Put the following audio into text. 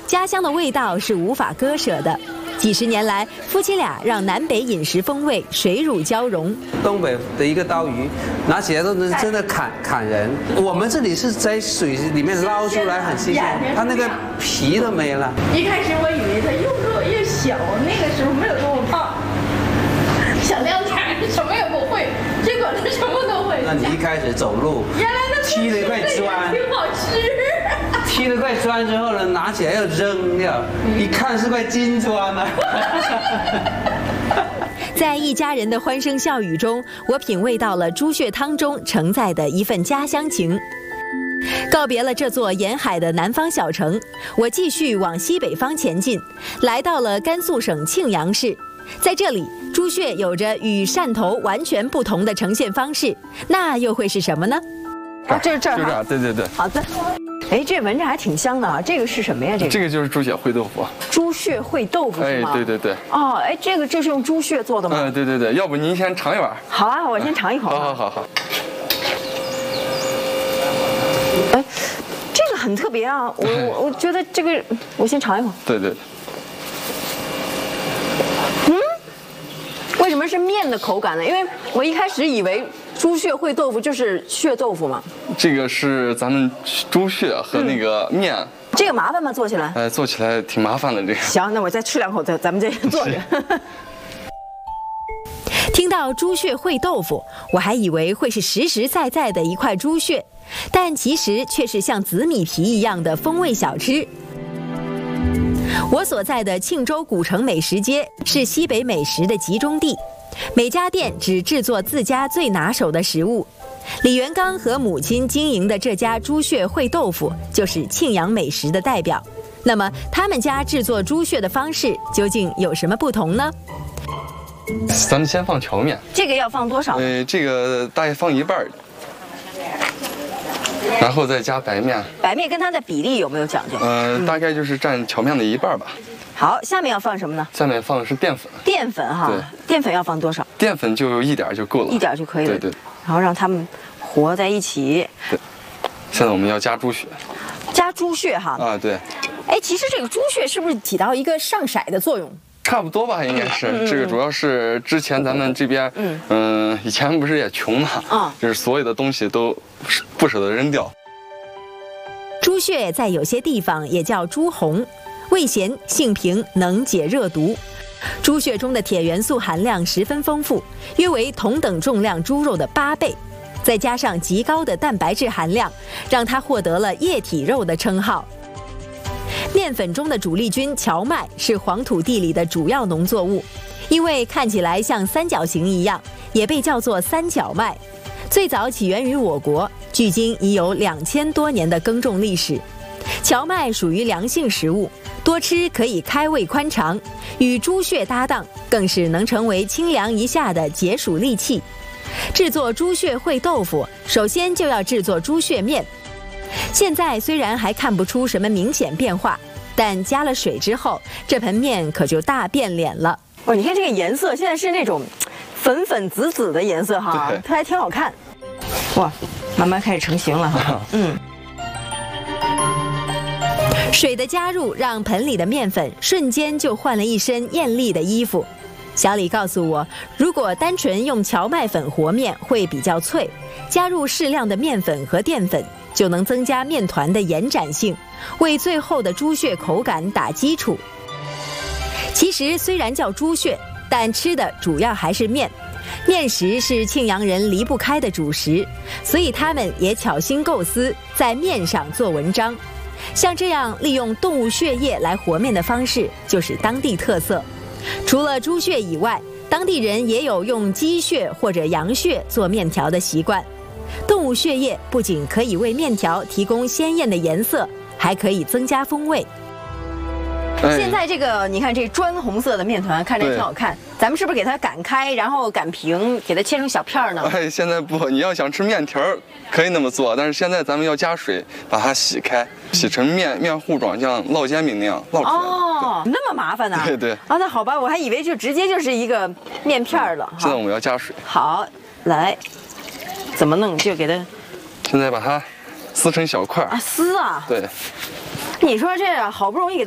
家乡的味道是无法割舍的。几十年来，夫妻俩让南北饮食风味水乳交融。 东北的一个刀鱼，拿起来都能真的砍人。我们这里是在水里面捞出来，很新鲜，它那个皮都没了。 一开始我以为它又弱又小，那个时候没有这么胖，想亮点什么也不会，结果它什么都会。 那你一开始走路， 原来那踢了一块砖， 挺好吃。 踢了块砖之后呢，拿起来要扔掉，一看是块金砖啊。 在一家人的欢声笑语中，我品味到了猪血汤中承载的一份家乡情。告别了这座沿海的南方小城，我继续往西北方前进，来到了甘肃省庆阳市。在这里，猪血有着与汕头完全不同的呈现方式，那又会是什么呢？ 啊，这是这儿， 就这样，对对对。 好的。哎，这闻着还挺香的啊！这个是什么呀？ 这个就是猪血烩豆腐。 猪血烩豆腐是吗？ 哎，对对对。 哦，哎，这个就是用猪血做的吗？ 对对对，要不您先尝一碗？ 好啊，我先尝一口。 好。 哎，这个很特别啊！我觉得这个，我先尝一口。 对对。 为什么是面的口感呢？因为我一开始以为猪血烩豆腐就是血豆腐嘛。 这个是咱们猪血和那个面。 这个麻烦吗？做起来？ 做起来挺麻烦的。这个。 行，那我再吃两口，咱们再做着。 听到猪血烩豆腐，我还以为会是实实在在的一块猪血，但其实却是像紫米皮一样的风味小吃。我所在的庆州古城美食街是西北美食的集中地，每家店只制作自家最拿手的食物。李元刚和母亲经营的这家猪血烩豆腐就是庆阳美食的代表。那么他们家制作猪血的方式究竟有什么不同呢？ 咱们先放荞面， 这个要放多少？ 这个大概放一半，然后再加白面。 白面跟它的比例有没有讲究？ 大概就是占荞面的一半吧。 好，下面要放什么呢？ 下面放的是淀粉。 淀粉哈，对，淀粉要放多少？ 淀粉就一点就够了， 一点就可以了。 对。 然后让它们和在一起。 对。现在我们要加猪血。 加猪血哈。 啊，对。 哎，其实这个猪血是不是起到一个上色的作用？差不多吧，应该是。这个主要是之前咱们这边，以前不是也穷嘛，就是所有的东西都不舍得扔掉。 猪血在有些地方也叫猪红，味咸性平，能解热毒。猪血中的铁元素含量十分丰富，约为同等重量猪肉的8倍，再加上极高的蛋白质含量，让它获得了液体肉的称号。面粉中的主力军荞麦是黄土地里的主要农作物，因为看起来像三角形一样，也被叫做三角麦。最早起源于我国，距今已有2000多年的耕种历史。荞麦属于凉性食物，多吃可以开胃宽肠，与猪血搭档，更是能成为清凉一下的解暑利器。制作猪血烩豆腐，首先就要制作猪血面。现在虽然还看不出什么明显变化，但加了水之后，这盆面可就大变脸了。 哦，你看这个颜色，现在是那种粉粉紫紫的颜色哈，它还挺好看。哇，慢慢开始成型了哈。 水的加入让盆里的面粉瞬间就换了一身艳丽的衣服。小李告诉我，如果单纯用荞麦粉和面会比较脆，加入适量的面粉和淀粉，就能增加面团的延展性，为最后的猪血口感打基础。其实虽然叫猪血，但吃的主要还是面。面食是庆阳人离不开的主食，所以他们也巧心构思在面上做文章。像这样利用动物血液来和面的方式，就是当地特色。除了猪血以外，当地人也有用鸡血或者羊血做面条的习惯。动物血液不仅可以为面条提供鲜艳的颜色，还可以增加风味。 现在这个你看这砖红色的面团看着挺好看，咱们是不是给它擀开，然后擀平，给它切成小片呢？ 现在不，你要想吃面条可以那么做，但是现在咱们要加水把它洗开，洗成面糊状，像烙煎饼那样烙出来。 哦，那么麻烦呢？ 对。 啊，那好吧，我还以为就直接就是一个面片了。 现在我们要加水。 好，来，怎么弄？就给它。 现在把它撕成小块。 啊，撕啊？ 对。 你说这好不容易给它。